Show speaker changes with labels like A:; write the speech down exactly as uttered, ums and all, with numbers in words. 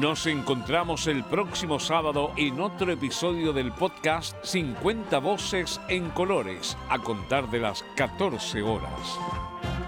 A: Nos encontramos el próximo sábado en otro episodio del podcast cincuenta Voces en Colores, a contar de las catorce horas.